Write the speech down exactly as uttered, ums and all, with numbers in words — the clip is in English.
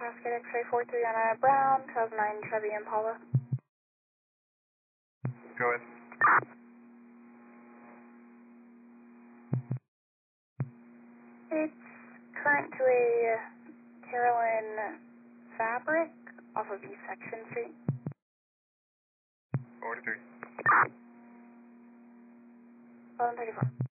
Pascal X-ray four three on a brown, two thousand nine Chevy Impala. Go ahead. It's current to a Carolyn Fabric off of East Section Street. forty-three. eleven thirty-four.